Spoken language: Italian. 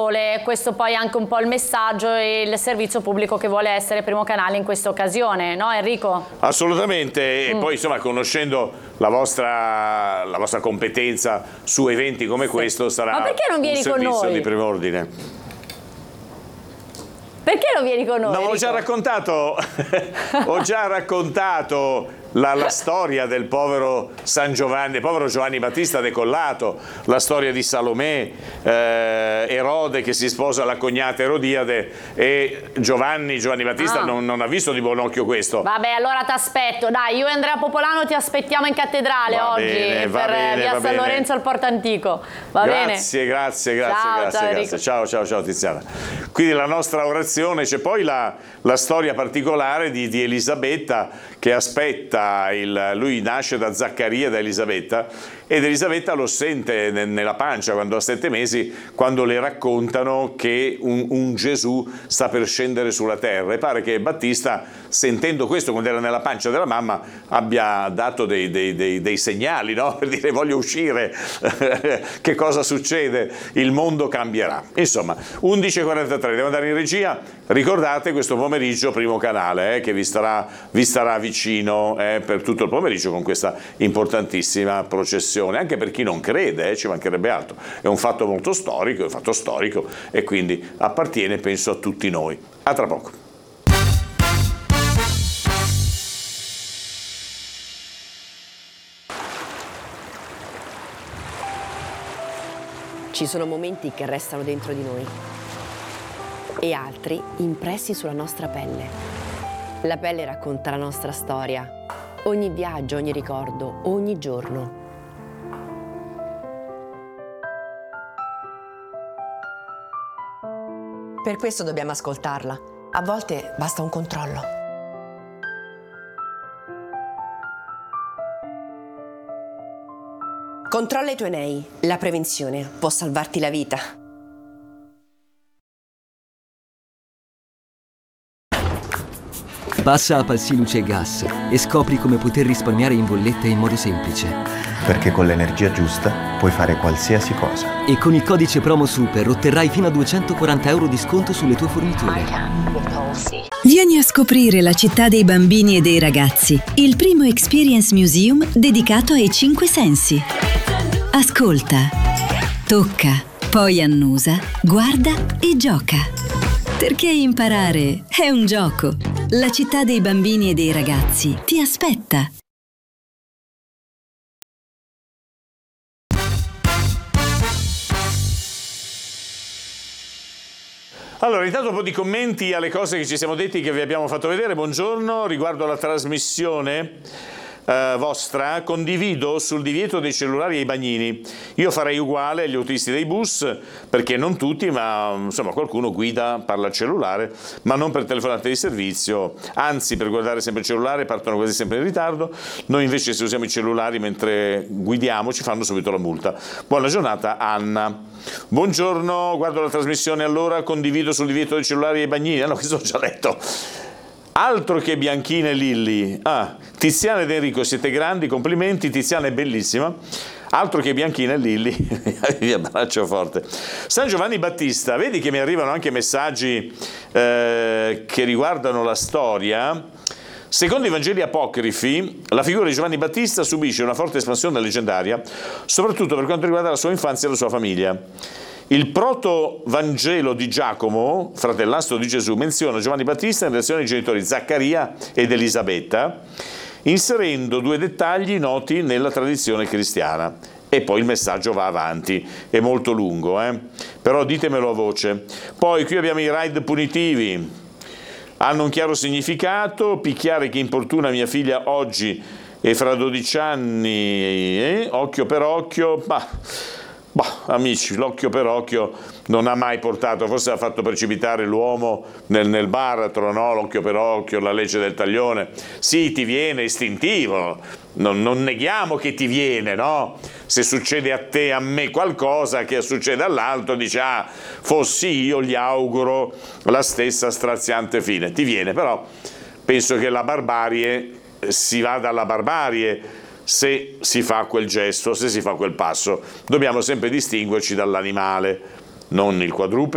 regole, questo poi è anche un po' il messaggio e il servizio pubblico che vuole essere Primo Canale in questa occasione, no Enrico? Assolutamente, e poi insomma conoscendo la vostra competenza su eventi come questo sarà Ma perché non vieni un con servizio noi? di primo ordine. Perché non vieni con noi? No, ho già raccontato la storia del povero San Giovanni, povero Giovanni Battista decollato, la storia di Salomè, Erode che si sposa la cognata Erodiade, e Giovanni Battista non ha visto di buon occhio questo. Vabbè, allora ti aspetto, dai, io e Andrea Popolano ti aspettiamo in cattedrale Va oggi bene, per via San Lorenzo al Porto Antico. Va bene? Grazie. Ciao Tiziana. Quindi la nostra orazione, c'è poi la storia particolare di Elisabetta che aspetta, lui nasce da Zaccaria, da Elisabetta, ed Elisabetta lo sente nella pancia quando ha 7 mesi, quando le raccontano che un Gesù sta per scendere sulla terra, e pare che Battista, sentendo questo quando era nella pancia della mamma, abbia dato dei segnali, no? Per dire voglio uscire, che cosa succede, il mondo cambierà. Insomma, 11:43, devo andare in regia. Ricordate questo pomeriggio Primo Canale, che vi starà vicino per tutto il pomeriggio con questa importantissima processione, anche per chi non crede, ci mancherebbe altro, è un fatto molto storico, e quindi appartiene, penso, a tutti noi. A tra poco. Ci sono momenti che restano dentro di noi e altri impressi sulla nostra pelle. La pelle racconta la nostra storia, ogni viaggio, ogni ricordo, ogni giorno. Per questo dobbiamo ascoltarla. A volte basta un controllo. Controlla i tuoi nei. La prevenzione può salvarti la vita. Passa a Palsiluce Gas e scopri come poter risparmiare in bolletta in modo semplice. Perché con l'energia giusta puoi fare qualsiasi cosa. E con il codice promo SUPER otterrai fino a 240 € di sconto sulle tue forniture. Vieni a scoprire la città dei bambini e dei ragazzi, il primo Experience Museum dedicato ai 5 sensi. Ascolta, tocca, poi annusa, guarda e gioca. Perché imparare è un gioco. La città dei bambini e dei ragazzi ti aspetta. Allora, intanto un po' di commenti alle cose che ci siamo detti, che vi abbiamo fatto vedere. Buongiorno, riguardo alla trasmissione vostra, condivido sul divieto dei cellulari ai bagnini. Io farei uguale agli autisti dei bus, perché non tutti, ma insomma qualcuno guida, parla al cellulare, ma non per telefonate di servizio, anzi per guardare sempre il cellulare partono quasi sempre in ritardo. Noi invece, se usiamo i cellulari mentre guidiamo, ci fanno subito la multa. Buona giornata, Anna. Buongiorno, guardo la trasmissione, allora condivido sul divieto dei cellulari ai bagnini. No, questo ho già letto. Altro che Bianchina e Lilli. Tiziana ed Enrico, siete grandi, complimenti, Tiziana è bellissima. Altro che Bianchina e Lilli, vi abbraccio forte. San Giovanni Battista, vedi che mi arrivano anche messaggi che riguardano la storia. Secondo i Vangeli apocrifi, la figura di Giovanni Battista subisce una forte espansione leggendaria, soprattutto per quanto riguarda la sua infanzia e la sua famiglia. Il proto-Vangelo di Giacomo, fratellastro di Gesù, menziona Giovanni Battista in relazione ai genitori Zaccaria ed Elisabetta, inserendo 2 dettagli noti nella tradizione cristiana. E poi il messaggio va avanti, è molto lungo, però ditemelo a voce. Poi qui abbiamo i raid punitivi, hanno un chiaro significato: picchiare chi importuna mia figlia oggi e fra 12 anni, occhio per occhio, amici, l'occhio per occhio non ha mai portato, forse ha fatto precipitare l'uomo nel baratro, no? L'occhio per occhio, la legge del taglione. Sì, ti viene istintivo, non neghiamo che ti viene, no? Se succede a te, a me qualcosa che succede all'altro, dici, fossi io gli auguro la stessa straziante fine. Ti viene, però penso che la barbarie si va dalla barbarie se si fa quel gesto, se si fa quel passo. Dobbiamo sempre distinguerci dall'animale, non il quadrupede,